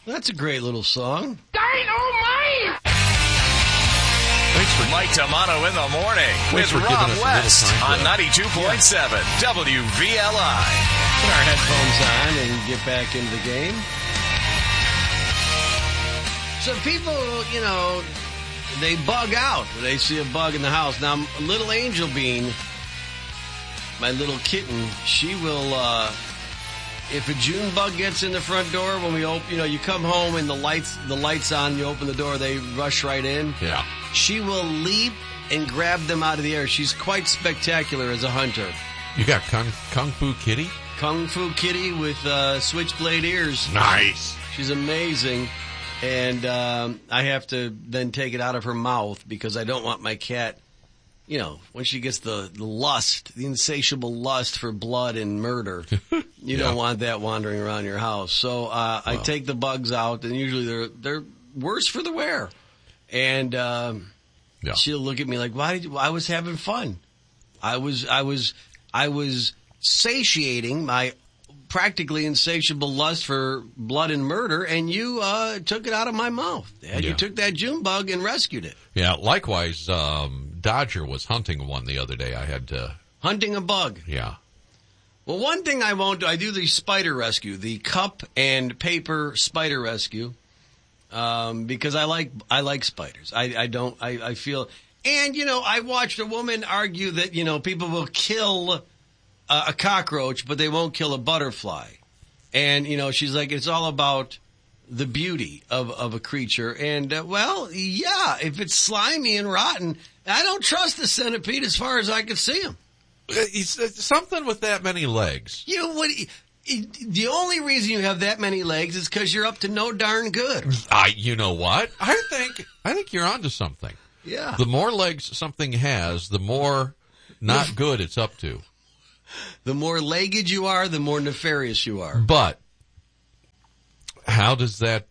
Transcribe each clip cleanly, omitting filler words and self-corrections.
That's a great little song. Dynamite! Thanks for Mike Tamano in the morning with for Rob giving us a West little on time 92.7 WVLI. Put our headphones on and get back into the game. So people, they bug out. They see a bug in the house. Now, little Angel Bean, my little kitten, she will, if a June bug gets in the front door when we open, you come home and the lights on, you open the door, they rush right in. Yeah. She will leap and grab them out of the air. She's quite spectacular as a hunter. You got Kung Fu Kitty? Kung Fu Kitty with switchblade ears. Nice. She's amazing. And I have to then take it out of her mouth because I don't want my cat, when she gets the lust, the insatiable lust for blood and murder, you don't want that wandering around your house. So I take the bugs out, and usually they're worse for the wear. And she'll look at me like, I was having fun. I was satiating my practically insatiable lust for blood and murder, and you took it out of my mouth. Dad. You took that June bug and rescued it. Yeah, likewise, Dodger was hunting one the other day. I had to... Hunting a bug. Yeah. Well, one thing I won't do, I do the spider rescue, the cup and paper spider rescue, because I like spiders. I feel... And, I watched a woman argue that, people will kill a cockroach, but they won't kill a butterfly. And, she's like, it's all about the beauty of a creature. And, if it's slimy and rotten, I don't trust the centipede as far as I can see him. Something with that many legs. The only reason you have that many legs is because you're up to no darn good. You know what? I think you're onto something. Yeah. The more legs something has, the more not good it's up to. The more legged you are, the more nefarious you are. But how does that,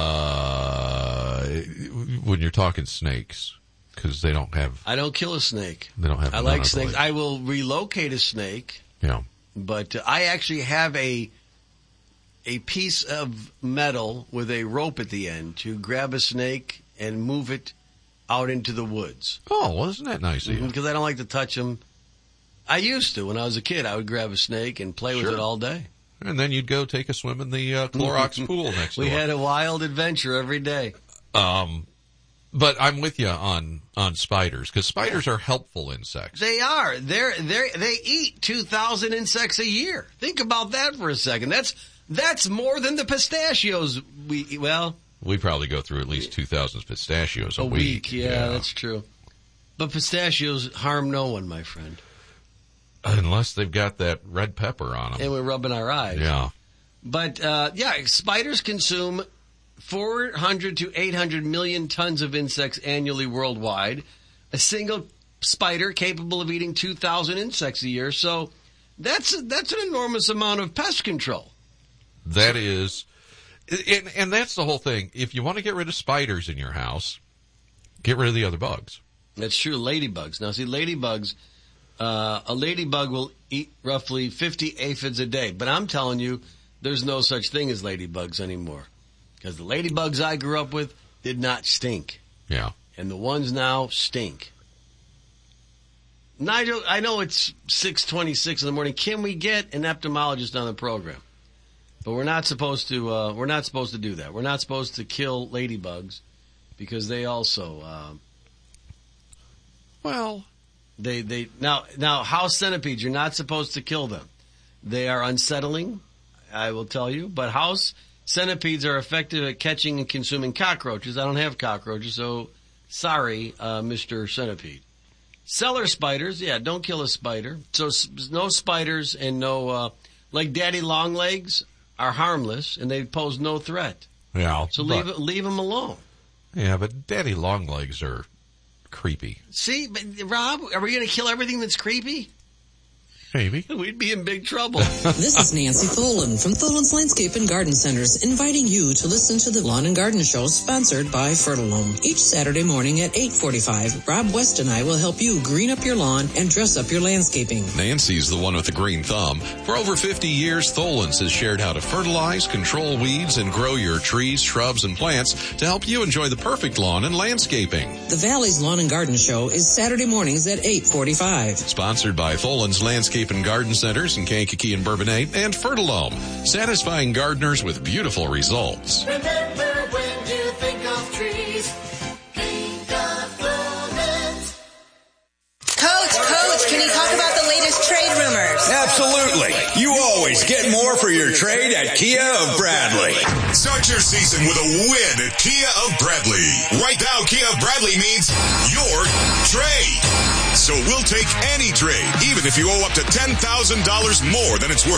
when you're talking snakes, because they don't have... I don't kill a snake. They don't have... I like snakes. I will relocate a snake. Yeah. But I actually have a piece of metal with a rope at the end to grab a snake and move it out into the woods. Oh, well, isn't that nice of you? Because I don't like to touch them. I used to. When I was a kid, I would grab a snake and play with it all day. And then you'd go take a swim in the Clorox pool next door. We had a wild adventure every day. But I'm with you on spiders, because spiders are helpful insects. They are. They eat 2,000 insects a year. Think about that for a second. That's more than the pistachios we eat. Well, we probably go through at least 2,000 pistachios a week. Yeah, that's true. But pistachios harm no one, my friend. Unless they've got that red pepper on them. And we're rubbing our eyes. Yeah. But, spiders consume 400 to 800 million tons of insects annually worldwide. A single spider capable of eating 2,000 insects a year. So that's an enormous amount of pest control. That is... And that's the whole thing. If you want to get rid of spiders in your house, get rid of the other bugs. That's true. Ladybugs. Now, see, ladybugs... a ladybug will eat roughly 50 aphids a day. But I'm telling you, there's no such thing as ladybugs anymore. Because the ladybugs I grew up with did not stink. Yeah. And the ones now stink. Nigel, I know it's 6:26 in the morning. Can we get an entomologist on the program? But we're not supposed to do that. We're not supposed to kill ladybugs because they also, They now house centipedes, you're not supposed to kill them. They are unsettling, I will tell you, but house centipedes are effective at catching and consuming cockroaches. I don't have cockroaches, so sorry, Mr. Centipede. Cellar spiders, don't kill a spider. So no spiders and no like daddy longlegs are harmless and they pose no threat. Yeah. So leave them alone. Yeah, but daddy longlegs are creepy. See, but Rob, are we going to kill everything that's creepy? Maybe. We'd be in big trouble. This is Nancy Tholen from Tholen's Landscape and Garden Centers, inviting you to listen to the Lawn and Garden Show sponsored by Fertilome. Each Saturday morning at 8:45, Rob West and I will help you green up your lawn and dress up your landscaping. Nancy's the one with the green thumb. For over 50 years, Tholen's has shared how to fertilize, control weeds, and grow your trees, shrubs, and plants to help you enjoy the perfect lawn and landscaping. The Valley's Lawn and Garden Show is Saturday mornings at 8:45. Sponsored by Tholen's Landscape and Garden Centers in Kankakee and Bourbonnais and Fertilome, satisfying gardeners with beautiful results. Remember, when you think of trees, think of Tholen's. Coach, can you talk about the latest trade rumors? Absolutely. You always get more for your trade at Kia of Bradley. Start your season with a win at Kia of Bradley. Right now, Kia of Bradley means your trade. So we'll take any trade, even if you owe up to $10,000 more than it's worth.